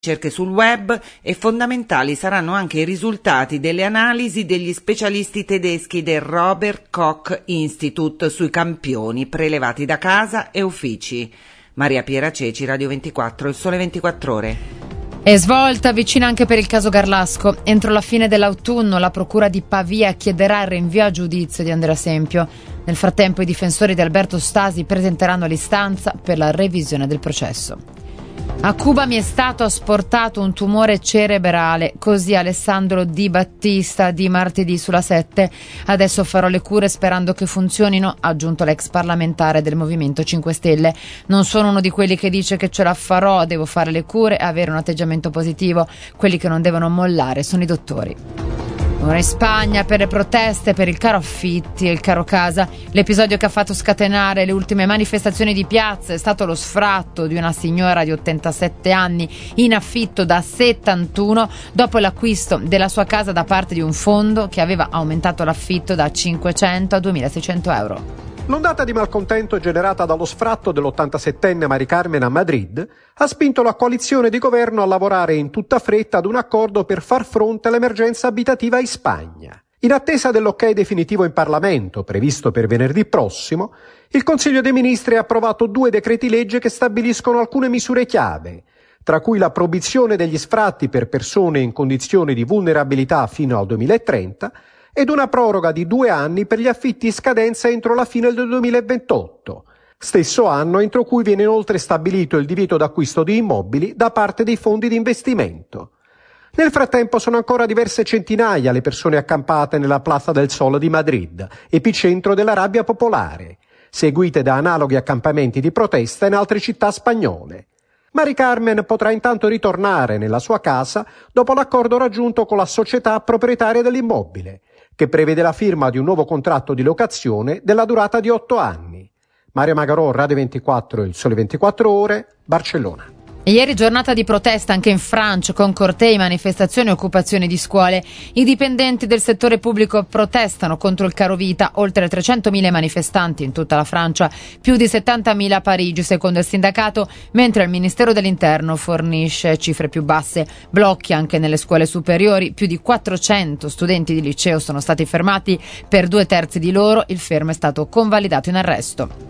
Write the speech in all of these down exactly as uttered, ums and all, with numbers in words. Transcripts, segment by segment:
ricerche sul web e fondamentali saranno anche i risultati delle analisi degli specialisti tedeschi del Robert Koch Institute sui campioni prelevati da casa e uffici. Maria Piera Ceci, Radio ventiquattro, Il Sole ventiquattro Ore. E svolta vicina anche per il caso Garlasco. Entro la fine dell'autunno la procura di Pavia chiederà il rinvio a giudizio di Andrea Sempio. Nel frattempo i difensori di Alberto Stasi presenteranno l'istanza per la revisione del processo. A Cuba mi è stato asportato un tumore cerebrale, così Alessandro Di Battista di martedì sulla sette. Adesso farò le cure sperando che funzionino, ha aggiunto l'ex parlamentare del Movimento cinque Stelle. Non sono uno di quelli che dice che ce la farò, devo fare le cure e avere un atteggiamento positivo. Quelli che non devono mollare sono i dottori. Ora in Spagna per le proteste per il caro affitti e il caro casa. L'episodio che ha fatto scatenare le ultime manifestazioni di piazza è stato lo sfratto di una signora di ottantasette anni in affitto da settantuno dopo l'acquisto della sua casa da parte di un fondo che aveva aumentato l'affitto da cinquecento a duemilaseicento euro. L'ondata di malcontento generata dallo sfratto dell'ottantasettenne Mari Carmen a Madrid ha spinto la coalizione di governo a lavorare in tutta fretta ad un accordo per far fronte all'emergenza abitativa in Spagna. In attesa dell'ok definitivo in Parlamento, previsto per venerdì prossimo, il Consiglio dei Ministri ha approvato due decreti legge che stabiliscono alcune misure chiave, tra cui la proibizione degli sfratti per persone in condizioni di vulnerabilità fino al duemilatrenta ed una proroga di due anni per gli affitti in scadenza entro la fine del duemilaventotto, stesso anno entro cui viene inoltre stabilito il divieto d'acquisto di immobili da parte dei fondi di investimento. Nel frattempo sono ancora diverse centinaia le persone accampate nella Plaza del Sol di Madrid, epicentro della rabbia popolare, seguite da analoghi accampamenti di protesta in altre città spagnole. Mari Carmen potrà intanto ritornare nella sua casa dopo l'accordo raggiunto con la società proprietaria dell'immobile, che prevede la firma di un nuovo contratto di locazione della durata di otto anni. Mario Magarò, Radio ventiquattro, Il Sole ventiquattro Ore, Barcellona. Ieri giornata di protesta anche in Francia, con cortei, manifestazioni e occupazioni di scuole. I dipendenti del settore pubblico protestano contro il caro vita, oltre trecentomila manifestanti in tutta la Francia, più di settantamila a Parigi secondo il sindacato, mentre il Ministero dell'Interno fornisce cifre più basse. Blocchi anche nelle scuole superiori, più di quattrocento studenti di liceo sono stati fermati, per due terzi di loro il fermo è stato convalidato in arresto.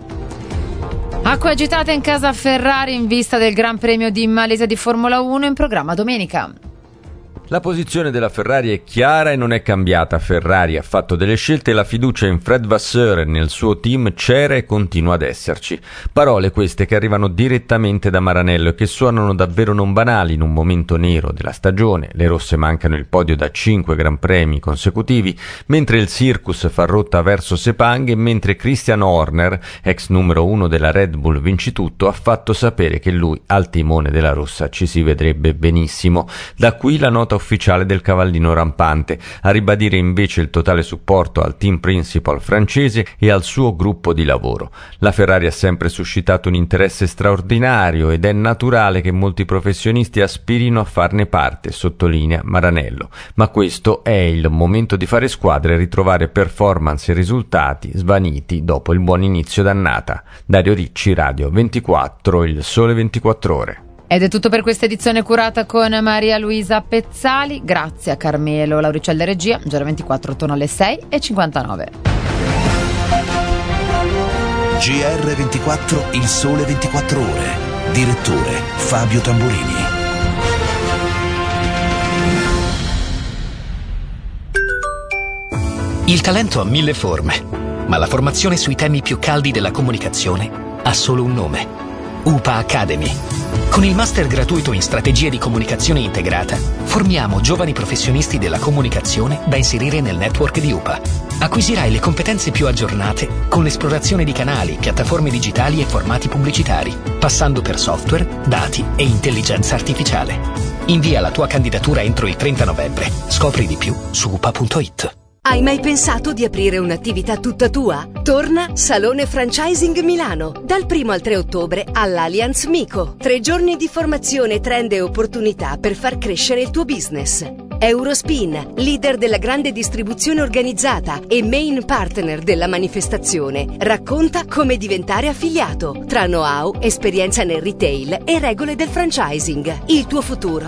Acqua agitata in casa Ferrari in vista del Gran Premio di Malesia di Formula uno in programma domenica. La posizione della Ferrari è chiara e non è cambiata. Ferrari ha fatto delle scelte e la fiducia in Fred Vasseur e nel suo team c'era e continua ad esserci. Parole queste che arrivano direttamente da Maranello e che suonano davvero non banali in un momento nero della stagione. Le rosse mancano il podio da cinque Gran Premi consecutivi, mentre il circus fa rotta verso Sepang e mentre Christian Horner, ex numero uno della Red Bull vincitutto, ha fatto sapere che lui al timone della rossa ci si vedrebbe benissimo. Da qui la nota ufficiale del cavallino rampante, a ribadire invece il totale supporto al team principal francese e al suo gruppo di lavoro. La Ferrari ha sempre suscitato un interesse straordinario ed è naturale che molti professionisti aspirino a farne parte, sottolinea Maranello, ma questo è il momento di fare squadra e ritrovare performance e risultati svaniti dopo il buon inizio d'annata. Dario Ricci, Radio ventiquattro, Il Sole ventiquattro Ore. Ed è tutto per questa edizione curata con Maria Luisa Pezzali. Grazie a Carmelo Lauricella Regia. Giorno ventiquattro torna alle sei e cinquantanove. G R ventiquattro, Il Sole ventiquattro Ore. Direttore Fabio Tamburini. Il talento ha mille forme, ma la formazione sui temi più caldi della comunicazione ha solo un nome: U P A Academy. Con il master gratuito in strategie di comunicazione integrata, formiamo giovani professionisti della comunicazione da inserire nel network di U P A. Acquisirai le competenze più aggiornate con l'esplorazione di canali, piattaforme digitali e formati pubblicitari, passando per software, dati e intelligenza artificiale. Invia la tua candidatura entro il trenta novembre. Scopri di più su u p a punto i t. Hai mai pensato di aprire un'attività tutta tua? Torna Salone Franchising Milano, dal primo al tre ottobre all'Allianz Mico. Tre giorni di formazione, trend e opportunità per far crescere il tuo business. Eurospin, leader della grande distribuzione organizzata e main partner della manifestazione, racconta come diventare affiliato, tra know-how, esperienza nel retail e regole del franchising. Il tuo futuro